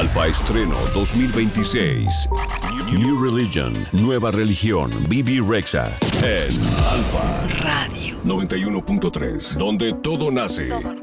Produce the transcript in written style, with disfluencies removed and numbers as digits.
Alfa Estreno 2026. New Religion, nueva religión, Bibi Rexha. En Alfa Radio 91.3, donde todo nace.